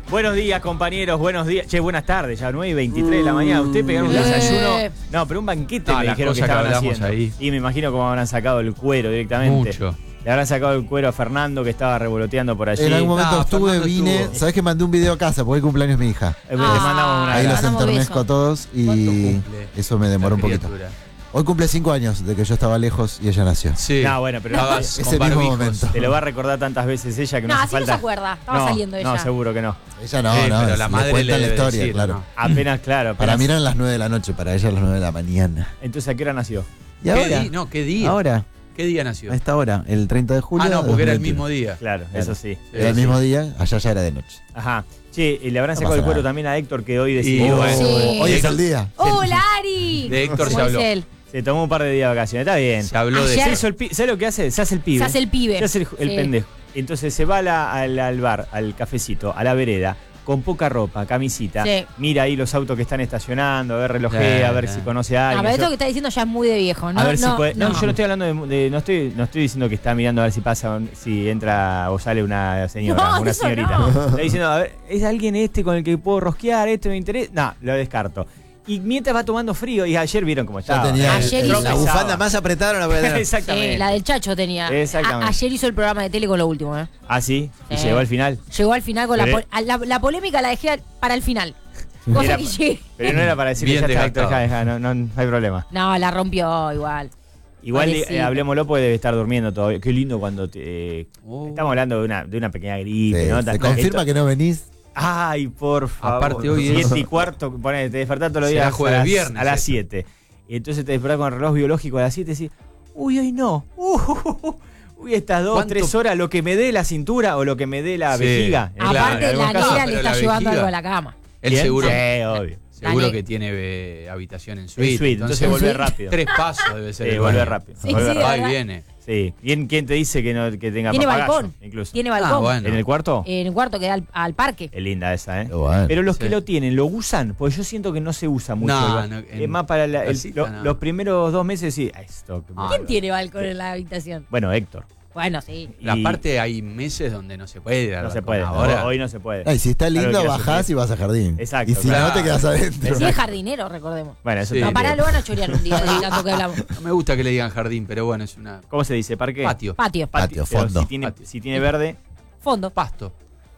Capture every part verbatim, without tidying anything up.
Buenos días, compañeros, buenos días. Che, buenas tardes, ya nueve y veintitrés de la mañana. Ustedes pegaron un desayuno. No, pero un banquete no, me dijeron que estaban que haciendo. Ahí. Y me imagino cómo habrán sacado el cuero directamente. Mucho. Le habrán sacado el cuero a Fernando, que estaba revoloteando por allí. En algún momento No, estuve, Fernando vine. estuvo. ¿Sabés que mandé un video a casa? Porque el cumpleaños de mi hija. Eh, Le mandamos una Ahí los grasa. enternezco a todos y cumple eso me demoró un poquito. Criatura. Hoy cumple cinco años de que yo estaba lejos y ella nació. Sí. No, bueno, pero Estabas ese con mismo barbijos. momento. te lo va a recordar tantas veces ella que no, No, hace así no falta. se acuerda. Estaba no, saliendo ella. No, seguro que no. Ella no, Sí, no, pero es- la le madre cuenta le la debe historia, decir, claro. ¿no? Apenas, claro. Para apenas- mí eran las nueve de la noche, para ella las nueve de la mañana. Entonces, ¿a qué hora nació? ¿Y ¿Qué ahora? día? No, ¿qué día? Ahora, ¿Qué día nació? a esta hora, el treinta de julio. Ah, no, de porque era el dos mil mismo veintiuno. día. Claro, Claro. eso sí. Era el Sí. mismo día, allá ya era de noche. Ajá. Che, y le habrán No sacado el pasa cuero nada. también a Héctor, que hoy decidió. Y bueno, Sí. Hoy es el día. ¡Hola, Ari! De Héctor se ¿Cómo es habló. él? Se tomó un par de días de vacaciones. Está bien. Se habló de Ayer- Se hizo el pi- ¿Sabes lo que hace? Se hace el pibe. Se hace el pibe. Se hace el, el Sí. pendejo. Entonces se va a la- al, al bar, al cafecito, a la vereda, con poca ropa, camisita. Sí. Mira ahí los autos que están estacionando, a ver, relojea, Sí, a ver sí. si conoce a No, alguien. pero Yo- esto que está diciendo ya es muy de viejo, ¿no? a ver si no, puede. No, no. yo no estoy hablando de. de- no, estoy, no estoy diciendo que está mirando a ver si pasa, si entra o sale una señora, No, una eso señorita. no. Está diciendo, a ver, ¿es alguien este con el que puedo rosquear? ¿Esto me interesa? No, lo descarto. Y mientras va tomando frío, y ayer vieron cómo Ya estaba. tenía Ayer el- hizo- la bufanda más apretada, no la voy a tener. Exactamente. Sí, la del Chacho tenía. Exactamente. A- ayer hizo el programa de tele con lo último, ¿eh? Ah, sí. Y Sí. llegó al final. Llegó al final con la, Pero- pol- a la, la polémica la dejé para el final. Cosa Era- que llegué. Pero no era para decirle Bien ya está, Héctor, desgastado. deja, deja, no, no, no hay problema. No, la rompió igual. Igual, Pobrecito. eh, hablemoslo, porque debe estar durmiendo todavía. Qué lindo cuando te, eh, Oh. estamos hablando de una, de una pequeña gripe, Sí, ¿no? ¿se Ta- confirma esto- que no venís? Ay, por favor. Aparte hoy es- siete y cuarto, ponele, te despertás todos los Será días jueves, a las, viernes a las esto. siete. Y entonces te despertás con el reloj biológico a las siete y decís, uy, hoy no. Uh, uy, estas dos, ¿Cuánto? tres horas, lo que me dé la cintura o lo que me dé la Sí. vejiga. En Claro, Aparte, en algún la caso. negra pero le está la llevando vejiga- algo a la cama. Él ¿Bien? seguro, Sí, obvio. seguro Dale. que tiene eh, habitación en En suite. suite, entonces volver suite. rápido. Tres pasos debe ser. Sí, el volver baño. rápido. Sí, volver sí, rápido. Va y ¿verdad? viene. Sí. ¿Quién, quién te dice que, no, que tenga Tiene papagayo? balcón. Incluso. Tiene balcón. Ah, bueno. ¿En el cuarto? En el cuarto que da al, al parque. Es linda esa, ¿eh? Qué bueno. Pero los Sí. que lo tienen, ¿lo usan? Porque yo siento que no se usa mucho. No, Lo- no, en es más para la- el- casita, lo- no. los primeros dos meses, sí. Ay, esto, qué Ah, malo. ¿Quién tiene balcón en la habitación? Bueno, Héctor. Bueno, sí. Y- Aparte hay meses donde no se puede ir al No se balcón. puede. Ahora Hoy no se puede. Ay, si está Claro, lindo, quiero bajás sufrir. y vas a jardín. Exacto, Y si claro. no, te quedas adentro. Sí, es jardinero, recordemos. Bueno, eso Sí. No, también. pará, lo van a chorear un día de tanto que hablamos. no me gusta que le digan jardín, pero bueno, es una ¿Cómo se dice? ¿Parque? patio, Patio. Patio, Pero fondo. Si tiene, Patio. si tiene verde, Fondo. pasto.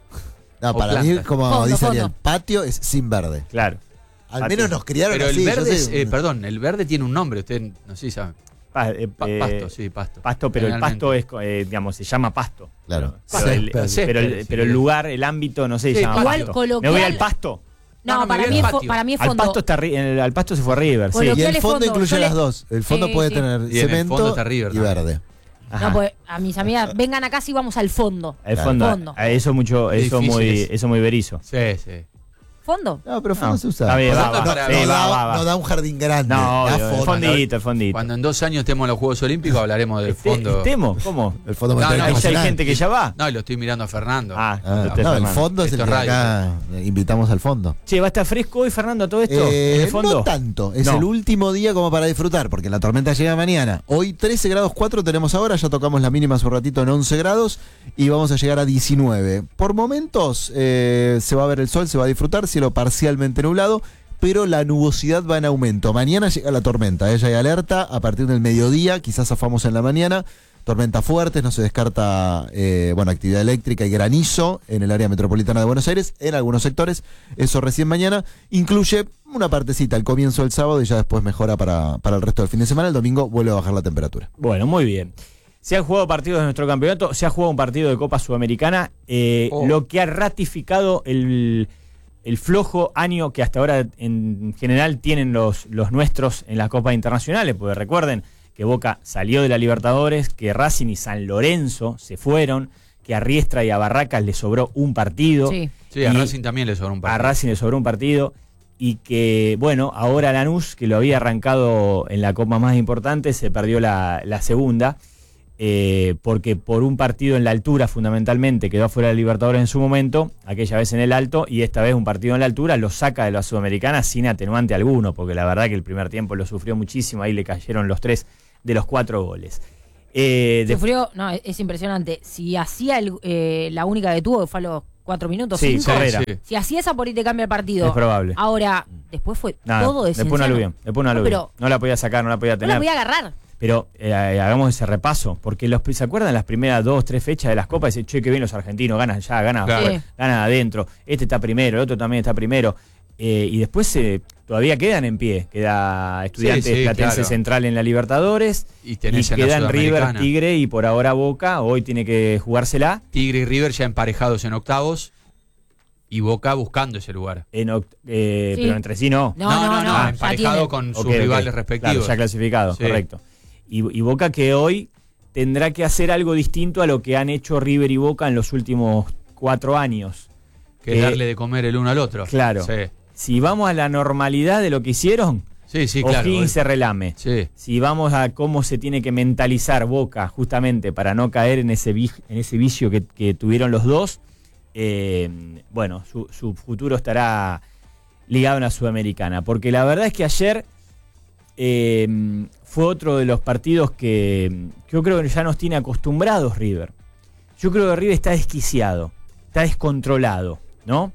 No, O para mí, plantas. como Fondo, dice fondo. Ariel, patio es sin verde. claro. Al Patio. menos nos criaron Pero así. el yo verde, sé- es, eh, perdón, el verde tiene un nombre, usted no sé si sabe. Pa- eh, Pa- eh, pasto, sí, pasto. Pasto, pero el Generalmente. pasto es, eh, digamos, se llama pasto. Claro. Pero, Sí, el, pero- pero el- sí, pero el sí. lugar, el ámbito, no sé, se Sí, llama igual pasto. coloquial- Me voy al pasto. No, No, no, me para, voy mí al es fo- patio. para mí es Al fondo. pasto, está arri- en el- al pasto se fue River, sí. Colo- Y Coloquial el es fondo fondo. incluye Yo le- las dos. El fondo Sí, puede sí. tener Y en el cemento fondo está River y también. verde. Ajá. No, pues a mis amigas, vengan acá si vamos al fondo. El Claro. fondo. Fondo. eh, Eso mucho, eso Difícil muy, es. eso muy berizo. Sí, sí. ¿Fondo? No, pero fondo No, se usa. está bien, O sea, va, no, va, no- sí, no va, da, va, va. no da un jardín grande. No, da el fondo. fondito, el fondito. Cuando en dos años estemos en los Juegos Olímpicos hablaremos del Este- fondo. ¿Estemos? ¿Cómo? El fondo No, monetario no, Ahí ya hay internacional. gente que ya va. No, y lo estoy mirando a Fernando. Ah, Ah, usted, no, el Fernando. fondo es el Esto que es radio. acá eh, invitamos al fondo. Che, ¿va a estar fresco hoy, Fernando, todo esto? Eh, ¿En el fondo? No tanto, es No. el último día como para disfrutar, porque la tormenta llega mañana. Hoy trece grados cuatro tenemos ahora, ya tocamos la mínima hace un ratito en once grados y vamos a llegar a diecinueve. Por momentos eh, se va a ver el sol, se va a disfrutar, cielo parcialmente nublado, pero la nubosidad va en aumento. Mañana llega la tormenta, ella hay alerta a partir del mediodía, quizás zafamos en la mañana. Tormentas fuertes, no se descarta eh, bueno, actividad eléctrica y granizo en el área metropolitana de Buenos Aires, en algunos sectores, eso recién mañana, incluye una partecita al comienzo del sábado y ya después mejora para, para el resto del fin de semana, el domingo vuelve a bajar la temperatura. Bueno, muy bien. Se han jugado partidos de nuestro campeonato, se ha jugado un partido de Copa Sudamericana, eh, Oh. lo que ha ratificado el, el flojo año que hasta ahora en general tienen los, los nuestros en las Copas Internacionales, porque recuerden que Boca salió de la Libertadores, que Racing y San Lorenzo se fueron, que a Riestra y a Barracas le sobró un partido. Sí. Sí, a Y Racing también le sobra un A partido. Racing le sobró un partido. Y que, bueno, ahora Lanús, que lo había arrancado en la Copa más importante, se perdió la, la segunda. Eh, porque por un partido en la altura fundamentalmente quedó fuera de Libertadores en su momento, aquella vez en el alto, y esta vez un partido en la altura lo saca de la Sudamericana sin atenuante alguno, porque la verdad que el primer tiempo lo sufrió muchísimo, ahí le cayeron los tres de los cuatro goles. Eh, de- Sufrió, no, es, es impresionante. Si hacía el, eh, la única que tuvo, que fue a los cuatro minutos, Sí, cinco. Herrera. Sí. Si hacía esa por ahí te cambia el partido. Es probable. Ahora, después fue Nada, todo de después una Cienciano. aluvia, después una No, aluvia. pero- No la podía sacar, no la podía No tener. la voy a agarrar. Pero eh, hagamos ese repaso, porque los, ¿se acuerdan las primeras dos, tres fechas de las copas? Dicen, che, qué bien los argentinos, ganan ya, ganan Claro. afuera, Sí. ganan adentro, este está primero, el otro también está primero. Eh, y después eh, todavía quedan en pie, queda Estudiantes Sí, sí, Platense claro. Central en la Libertadores, Y y tenés en la quedan River, Sudamericana. Tigre y por ahora Boca, hoy tiene que jugársela. Tigre y River ya emparejados en octavos y Boca buscando ese lugar. En oct- eh, Sí. Pero entre sí no. No, no, no, ya emparejado tiene. con sus Ok, ok. rivales respectivos. Claro, ya clasificado, Sí. correcto. Y, y Boca que hoy tendrá que hacer algo distinto a lo que han hecho River y Boca en los últimos cuatro años. Que Eh, darle de comer el uno al otro. Claro. Sí, Si vamos a la normalidad de lo que hicieron, sí, sí, claro. O'Higgins se relame. Sí. Si vamos a cómo se tiene que mentalizar Boca justamente para no caer en ese, vi- en ese vicio que, que tuvieron los dos, eh, bueno, su, su futuro estará ligado a la Sudamericana. Porque la verdad es que ayer eh, fue otro de los partidos que, que yo creo que ya nos tiene acostumbrados River. Yo creo que River está desquiciado, está descontrolado, ¿no?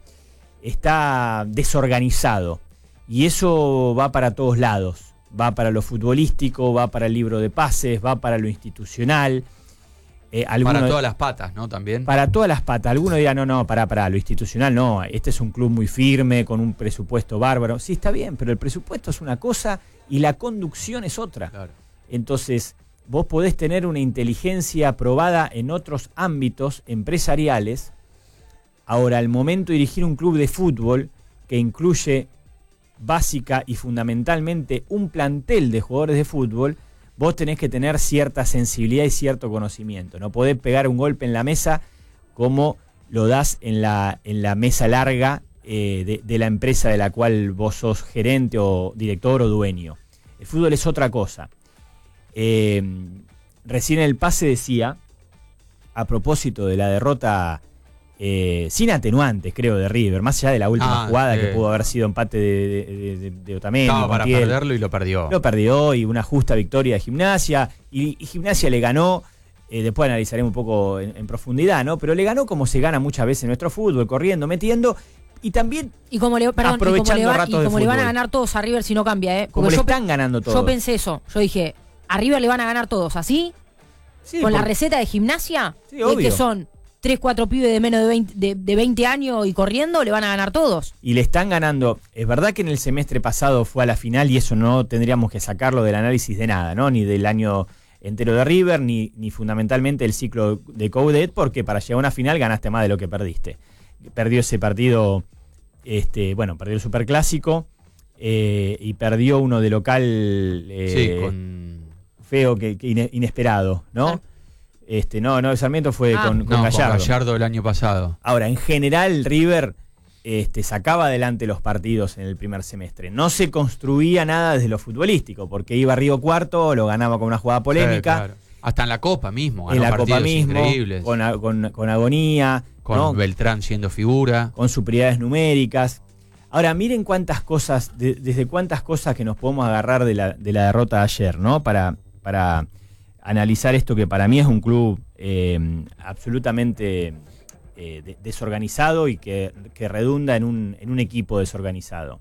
Está desorganizado. Y eso va para todos lados. Va para lo futbolístico, va para el libro de pases, va para lo institucional. Eh, alguno- Para todas las patas, ¿no? También. para todas las patas. Algunos dirán, no, no, para, para, lo institucional no. Este es un club muy firme, con un presupuesto bárbaro. Sí, está bien, pero el presupuesto es una cosa y la conducción es otra. Claro. Entonces, vos podés tener una inteligencia aprobada en otros ámbitos empresariales. Ahora, al momento de dirigir un club de fútbol que incluye básica y fundamentalmente un plantel de jugadores de fútbol, vos tenés que tener cierta sensibilidad y cierto conocimiento. No podés pegar un golpe en la mesa como lo das en la, en la mesa larga eh, de, de la empresa de la cual vos sos gerente o director o dueño. El fútbol es otra cosa. Eh, recién el pase decía, a propósito de la derrota eh, sin atenuantes, creo, de River, más allá de la última Ah, jugada sí. que pudo haber sido empate de, de, de, de Otamendi, Estaba para Montiel. perderlo y lo perdió. Lo perdió y una justa victoria de Gimnasia. Y, y Gimnasia le ganó, eh, después analizaremos un poco en, en profundidad, ¿no? Pero le ganó como se gana muchas veces en nuestro fútbol, corriendo, metiendo. Y también Y como le, perdón, y como Aprovechando le, va- ratos y de como le van a fútbol. ganar todos a River si no cambia, ¿eh? como Porque le yo, pe- están ganando todo. yo pensé eso. Yo dije, a River le van a ganar todos así, Sí, con la por- receta de Gimnasia, Sí, de obvio. que son tres, cuatro pibes de menos de veinte, de, de veinte años y corriendo, le van a ganar todos. y le están ganando. Es verdad que en el semestre pasado fue a la final y eso no tendríamos que sacarlo del análisis de nada, ¿no? Ni del año entero de River, ni, ni fundamentalmente el ciclo de Coudet, porque para llegar a una final ganaste más de lo que perdiste. Perdió ese partido, este, bueno, perdió el Superclásico eh, y perdió uno de local eh, Sí, con. feo, que, que ine- inesperado, ¿no? Ah. Este, no, no, Sarmiento fue Ah. con, con no, Gallardo. con Gallardo el año pasado. Ahora, en general, River este, sacaba adelante los partidos en el primer semestre. No se construía nada desde lo futbolístico, porque iba Río Cuarto, lo ganaba con una jugada polémica, Sí, claro. Hasta en la Copa mismo. en Ganó la Copa partidos mismo, increíbles. con, a- con- con agonía, Con ¿no? Beltrán siendo figura. con superioridades numéricas. Ahora, miren cuántas cosas, de- desde cuántas cosas que nos podemos agarrar de la, de la derrota de ayer, ¿no? Para, para analizar esto que para mí es un club eh, absolutamente eh, de- desorganizado y que, que redunda en un, en un equipo desorganizado.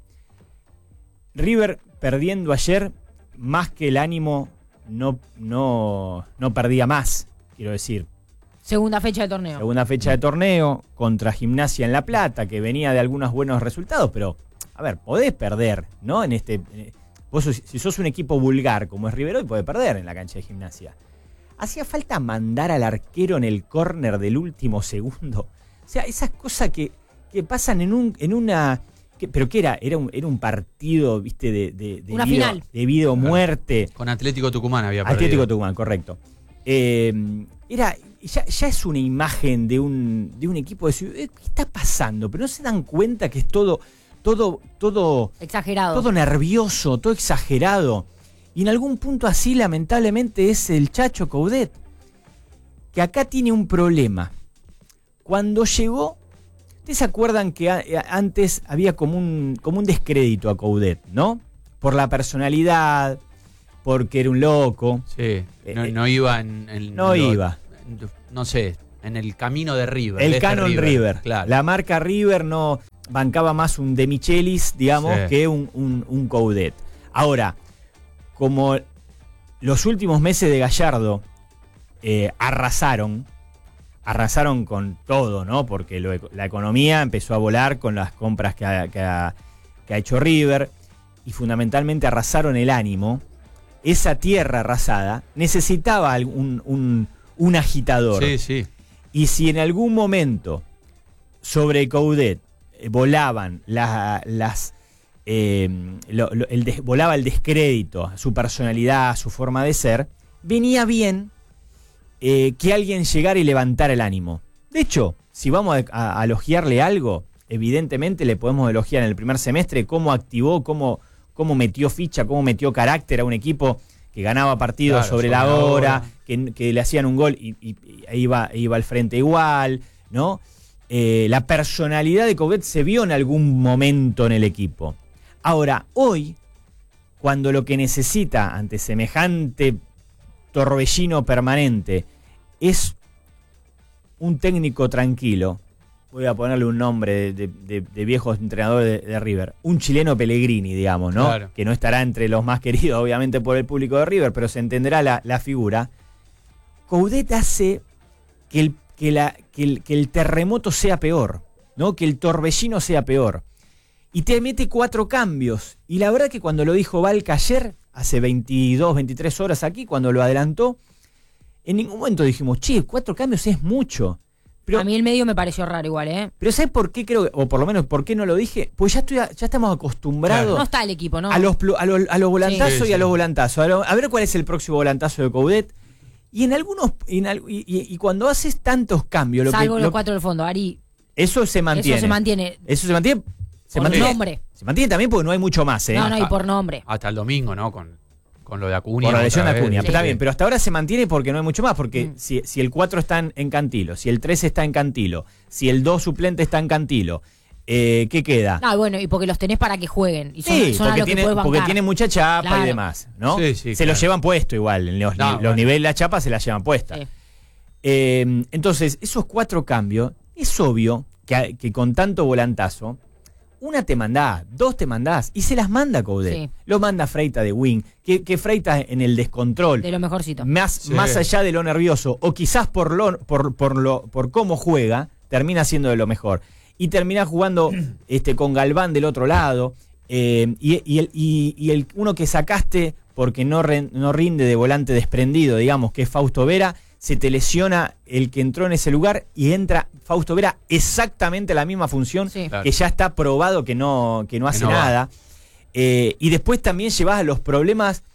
River perdiendo ayer, más que el ánimo, no, no, no perdía más, quiero decir. Segunda fecha de torneo. Segunda fecha de torneo contra Gimnasia en La Plata, que venía de algunos buenos resultados, pero, a ver, podés perder, ¿no? En este, eh, vos sos- si sos un equipo vulgar como es River hoy, podés perder en la cancha de Gimnasia. Hacía falta mandar al arquero en el córner del último segundo. O sea, esas cosas que, que pasan en un, en una. Que, pero que era, era un, era un partido, viste, de, de, de Una vida- final. de vida o muerte. Con Atlético Tucumán había perdido. Atlético Tucumán, correcto. Eh, era, ya, ya es una imagen de un, de un equipo de ciudad. ¿Qué está pasando? Pero no se dan cuenta que es todo, todo, todo, Exagerado. todo nervioso, todo exagerado. Y en algún punto así, lamentablemente, es el Chacho Coudet, que acá tiene un problema. Cuando llegó, ¿ustedes se acuerdan que a- antes había como un, como un descrédito a Coudet, ¿no? Por la personalidad, porque era un loco. Sí, no, Eh, no iba en. en no lo- iba. No sé, en el camino de River. El de este Canon River. River. Claro. La marca River no bancaba más un De Michelis, digamos, Sí. que un, un, un Coudet. Ahora, como los últimos meses de Gallardo eh, arrasaron, arrasaron con todo, ¿no? Porque lo, la economía empezó a volar con las compras que ha, que ha, que ha hecho River y fundamentalmente arrasaron el ánimo. Esa tierra arrasada necesitaba un, un, un agitador. Sí, sí. Y si en algún momento sobre Coudet eh, volaban la- las... eh, lo- lo- el des- volaba el descrédito, su personalidad, su forma de ser, venía bien eh, que alguien llegara y levantara el ánimo. De hecho, si vamos a, a- a elogiarle algo, evidentemente le podemos elogiar en el primer semestre cómo activó, cómo, cómo metió ficha, cómo metió carácter a un equipo que ganaba partidos Claro, sobre, sobre la la hora, hora. que, que le hacían un gol y, y- y iba, iba al frente igual, ¿no? Eh, la personalidad de Coudet se vio en algún momento en el equipo. Ahora, hoy, cuando lo que necesita ante semejante torbellino permanente es un técnico tranquilo, voy a ponerle un nombre de, de- de- de viejos entrenadores de, de River, un chileno Pellegrini, digamos, ¿no? Claro. Que no estará entre los más queridos, obviamente, por el público de River, pero se entenderá la, la figura. Coudet hace que el, que, la, que, el, que el terremoto sea peor, ¿no? Que el torbellino sea peor. Y te mete cuatro cambios. Y la verdad que cuando lo dijo Valca ayer, hace veintidós, veintitrés horas aquí, cuando lo adelantó, en ningún momento dijimos, che, cuatro cambios es mucho. Pero, A mí el medio me pareció raro igual, ¿eh? pero ¿sabes por qué creo, o por lo menos por qué no lo dije? Pues ya, estoy a- ya estamos acostumbrados No está el equipo, ¿no? a, los, plu- a, los, a los volantazos Sí, y a sí. los volantazos. A, lo- a ver cuál es el próximo volantazo de Coudet. Y en algunos, en al- y, y- y cuando haces tantos cambios, lo que, Salvo los lo- cuatro del fondo, Ari. eso se mantiene. Eso se mantiene. Eso se mantiene. Se Por mantiene, nombre. se mantiene también porque no hay mucho más, ¿eh? No, no, y hasta- por nombre. Hasta el domingo, ¿no? Con, con lo de Acuña. Por la lesión de otra vez. Acuña. Sí. Está bien, pero hasta ahora se mantiene porque no hay mucho más. Porque Mm. si, si el cuatro está en, en Cantilo, si el tres está en Cantilo, si el dos suplente está en Cantilo, eh, ¿qué queda? Ah, bueno, y porque los tenés para que jueguen. Y son, Sí, son a porque lo que tiene, podés bancar. porque tiene mucha chapa Claro. y demás, ¿no? Sí, sí, se claro. los llevan puesto igual. Los, No, los bueno. niveles de la chapa se las llevan puestas. Sí. Eh, entonces, esos cuatro cambios, es obvio que, que con tanto volantazo, una te mandás, dos te mandás, y se las manda Coudet. Sí. Lo manda Freita de wing, que, que Freita en el descontrol, De lo mejorcito. más, Sí. más allá de lo nervioso, o quizás por, lo, por, por, lo, por cómo juega, termina siendo de lo mejor. Y termina jugando este, con Galván del otro lado, eh, y, y el, y, y el uno que sacaste porque no, ren- no rinde de volante desprendido, digamos, que es Fausto Vera, se te lesiona el que entró en ese lugar y entra Fausto Vera exactamente la misma función, Sí. Claro. que ya está probado que no, que no hace no va. nada. Eh, y después también llevas a los problemas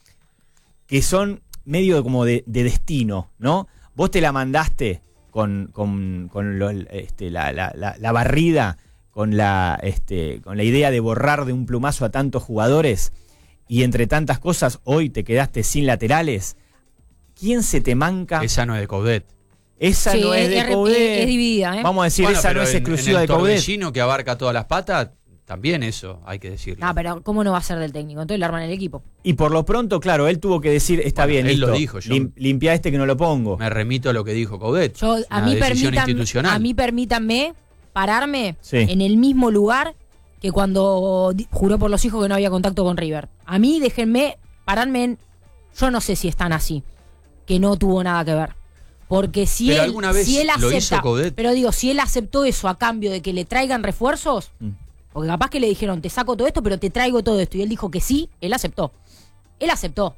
que son medio como de, de destino, ¿no? Vos te la mandaste con, con, con lo- este, la, la- la- la barrida, con la, este, con la idea de borrar de un plumazo a tantos jugadores, y entre tantas cosas hoy te quedaste sin laterales. ¿Quién se te manca? Esa no es de Coudet. Esa Sí, no es de es- Coudet. es- es dividida, ¿eh? Vamos a decir, Bueno, esa no pero es en- exclusiva en de el Coudet. torbellino que abarca todas las patas, también eso hay que decirlo. Ah, pero ¿cómo no va a ser del técnico? Entonces le arman el equipo. Y por lo pronto, claro, él tuvo que decir, está Bueno, bien, él listo, lo dijo, yo- lim- limpia este que no lo pongo. Me remito a lo que dijo Coudet. Yo, a Una mí, decisión permítanme, institucional. a mí permítanme pararme Sí. en el mismo lugar que cuando di- juró por los hijos que no había contacto con River. A mí déjenme pararme en... Yo no sé si están así, que no tuvo nada que ver. Porque si Pero él, alguna vez si él lo acepta, hizo Coudet. pero digo, si él aceptó eso a cambio de que le traigan refuerzos, Mm. porque capaz que le dijeron, te saco todo esto, pero te traigo todo esto, y él dijo que sí, él aceptó. Él aceptó.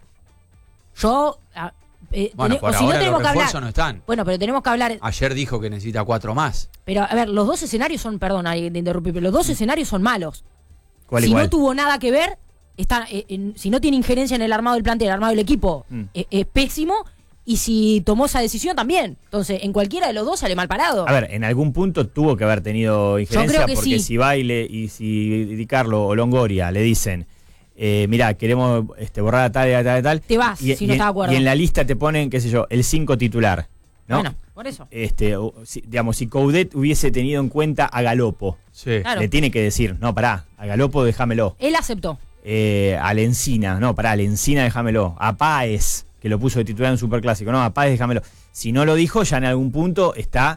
Yo... ah, eh, Bueno, tene- por o si no ahora tenemos los que refuerzos hablar. no están. Bueno, pero tenemos que hablar. Ayer dijo que necesita cuatro más. Pero, a ver, los dos escenarios son, perdón, ahí te interrumpí, pero los dos escenarios son malos. ¿Cuál si igual? no tuvo nada que ver, está, eh, en- si no tiene injerencia en el armado del plantel, el armado del equipo, Mm. eh, es pésimo. Y si tomó esa decisión también. Entonces, en cualquiera de los dos sale mal parado. A ver, en algún punto tuvo que haber tenido injerencia, creo que porque sí. si Baile y si Di Carlo o Longoria le dicen, eh, mirá, queremos este, borrar a tal y a tal y a tal. Te vas, y, si y no en- estás de acuerdo. Y en la lista te ponen, qué sé yo, el cinco titular, ¿no? Bueno, por eso. Este, o- si- digamos, si Coudet hubiese tenido en cuenta a Galopo, Sí. Claro. le tiene que decir, no, pará, a Galopo déjamelo. Él aceptó. Eh, a Lencina, no, pará, a Lencina déjamelo. A Páez, que lo puso de titular en Superclásico, no, a Páez déjamelo. Si no lo dijo, ya en algún punto está...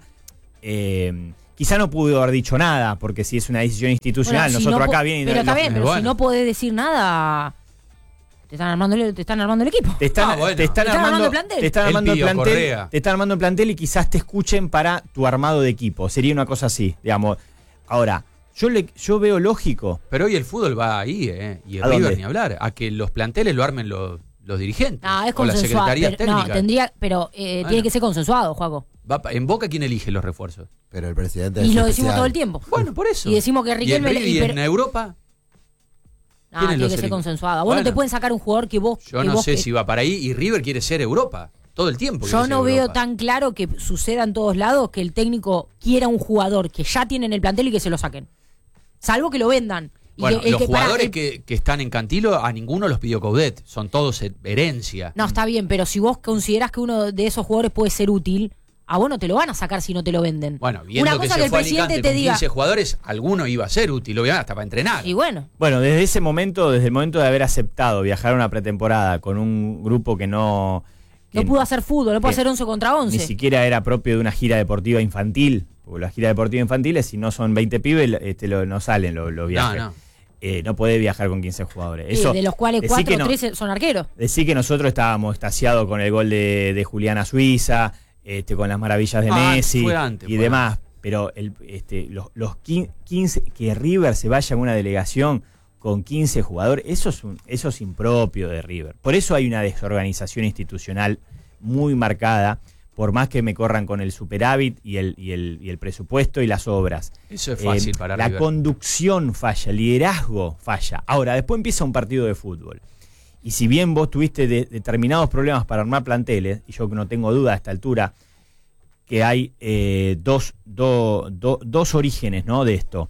Eh, quizá no pudo haber dicho nada, porque si es una decisión institucional, Bueno, si nosotros no po- acá vienen... Pero está los- bien, pero bueno. si no podés decir nada, te están armando el, te están armando el equipo. Te están, Ah, bueno. te están Te están armando, armando el plantel. te están Él armando el pidió a plantel, Correa. te están armando el plantel y quizás te escuchen para tu armado de equipo. Sería una cosa así, digamos. Ahora, yo le, yo veo lógico. Pero hoy el fútbol va ahí, ¿eh? Y el ¿A River dónde? ni hablar. A que los planteles lo armen los, los dirigentes. No, es o la consensuado. Secretaría pero, no, Técnica. tendría, pero eh, Bueno. tiene que ser consensuado, Juaco. Va pa- ¿En Boca quién elige los refuerzos? Pero el presidente Y es lo decimos especial. todo el tiempo. Bueno, por eso. Y decimos que ¿Y en, Riquelme... River y y- en Europa? No, ¿quiénes tiene los que ser eligen? consensuado. Vos no Bueno. te pueden sacar un jugador que vos... Yo que no vos sé que- si va para ahí. Y River quiere ser Europa. Todo el tiempo. Yo quiere no ser veo Europa. tan claro que suceda en todos lados que el técnico quiera un jugador que ya tiene en el plantel y que se lo saquen. Salvo que lo vendan. Y Bueno, que- el los que- pará, jugadores el- que, que están en Cantilo, a ninguno los pidió Coudet. Son todos he- herencia. No, está bien, pero si vos considerás que uno de esos jugadores puede ser útil, a vos no te lo van a sacar si no te lo venden. Bueno, viendo Una que cosa se que el fue a presidente Alicante te con diga... quince jugadores, alguno iba a ser útil, obviamente, hasta para entrenar. Y bueno, Bueno, desde ese momento, desde el momento de haber aceptado viajar a una pretemporada con un grupo que no... que no pudo hacer fútbol, no pudo que hacer once contra Ni once. siquiera era propio de una gira deportiva infantil. Porque las giras deportivas infantiles, si no son veinte pibes, este, lo- no salen los, los viajes. no, no. Eh, no podés viajar con quince jugadores. Sí, Eso, de los cuales decí cuatro que o no- tres son arqueros. Decir que nosotros estábamos extasiados con el gol de, de Juliana Suiza, este, con las maravillas de Ah, Messi fue antes, y fue demás. Pero el, este, los, los quince, que River se vaya en una delegación con quince jugadores, eso es, un, eso es impropio de River. Por eso hay una desorganización institucional muy marcada, por más que me corran con el superávit y el, y el, y el presupuesto y las obras. Eso es fácil Eh, para La River. conducción falla, el liderazgo falla. Ahora, después empieza un partido de fútbol. Y si bien vos tuviste de- determinados problemas para armar planteles, y yo que no tengo duda a esta altura, que hay eh, dos, do- do- dos orígenes, ¿no?, de esto.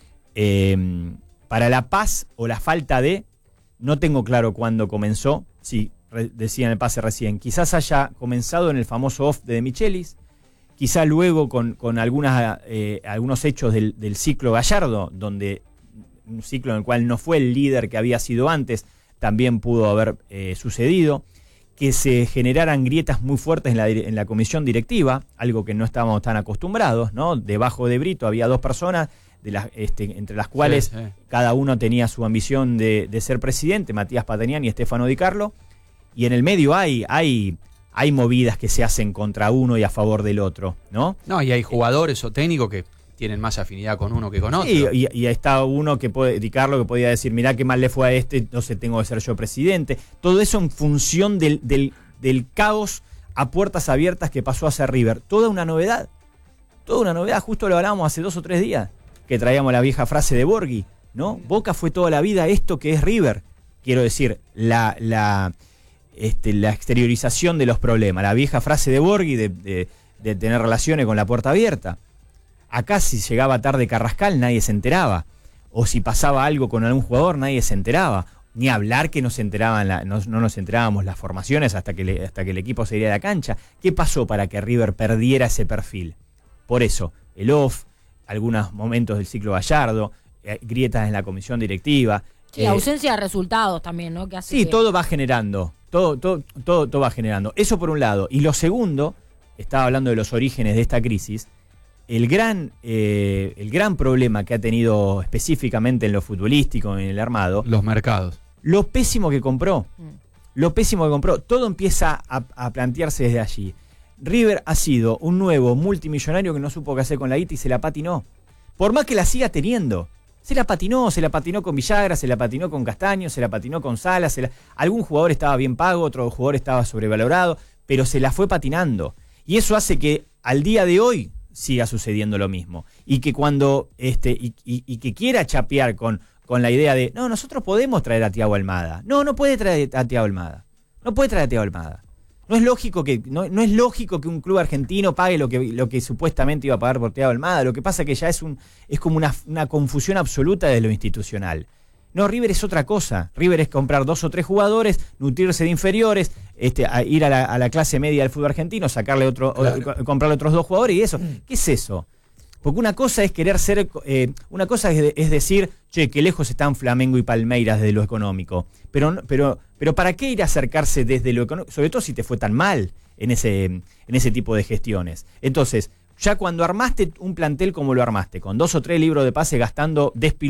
Eh, para la paz o la falta de, no tengo claro cuándo comenzó. Sí, re- decía en el pase recién, quizás haya comenzado en el famoso off de De Michelis, quizá luego con, con algunas, eh, algunos hechos del, del ciclo Gallardo, donde un ciclo en el cual no fue el líder que había sido antes, también pudo haber eh, sucedido, que se generaran grietas muy fuertes en la, dire- en la comisión directiva, algo que no estábamos tan acostumbrados, ¿no? Debajo de Brito había dos personas, de las, este, entre las cuales Sí, sí. cada uno tenía su ambición de, de ser presidente, Matías Patenián y Estefano Di Carlo, y en el medio hay, hay, hay movidas que se hacen contra uno y a favor del otro, ¿no? No, y hay jugadores o técnicos que tienen más afinidad con uno que con otro. Sí, y, y está uno que puede, Di Carlo, que podía decir, mirá qué mal le fue a este, entonces tengo que ser yo presidente. Todo eso en función del, del, del caos a puertas abiertas que pasó a ser River. Toda una novedad, toda una novedad, justo lo hablábamos hace dos o tres días, que traíamos la vieja frase de Borghi, ¿no? Boca fue toda la vida esto que es River. Quiero decir, la, la, este, la exteriorización de los problemas, la vieja frase de Borghi de, de, de tener relaciones con la puerta abierta. Acá si llegaba tarde Carrascal nadie se enteraba. O si pasaba algo con algún jugador nadie se enteraba. Ni hablar que no, se enteraban la, no, no nos enterábamos las formaciones hasta que, le, hasta que el equipo se iría a la cancha. ¿Qué pasó para que River perdiera ese perfil? Por eso, el off, algunos momentos del ciclo Gallardo, eh, grietas en la comisión directiva. Sí, eh, ausencia de resultados también, ¿no? Que hace Sí, que- todo va generando, todo, todo, todo, todo va generando. Eso por un lado. Y lo segundo, estaba hablando de los orígenes de esta crisis, el gran, eh, el gran problema que ha tenido específicamente en lo futbolístico, en el armado, Los mercados. lo pésimo que compró. Mm. Lo pésimo que compró. Todo empieza a, a plantearse desde allí. River ha sido un nuevo multimillonario que no supo qué hacer con la guita y se la patinó. Por más que la siga teniendo. Se la patinó, se la patinó con Villagra, se la patinó con Castaño, se la patinó con Salas. Se la... Algún jugador estaba bien pago, otro jugador estaba sobrevalorado, pero se la fue patinando. Y eso hace que al día de hoy siga sucediendo lo mismo. Y que cuando, este, y, y, y que quiera chapear con, con la idea de, no, nosotros podemos traer a Thiago Almada. No, no puede traer a Thiago Almada. No puede traer a Thiago Almada. No es lógico que, no, no es lógico que un club argentino pague lo que, lo que supuestamente iba a pagar por Thiago Almada. Lo que pasa es que ya es un, es como una, una confusión absoluta de lo institucional. No, River es otra cosa. River es comprar dos o tres jugadores, nutrirse de inferiores, este, a ir a la, a la clase media del fútbol argentino, sacarle otro, Claro. o, comprarle otros dos jugadores y eso. ¿Qué es eso? Porque una cosa es querer ser, eh, una cosa es, es decir, che, qué lejos están Flamengo y Palmeiras de lo económico. Pero, no- pero, pero ¿para qué ir a acercarse desde lo económico? Sobre todo si te fue tan mal. en ese, en ese tipo de gestiones. Entonces, ya cuando armaste un plantel como lo armaste, con dos o tres libros de pase gastando despilfarrando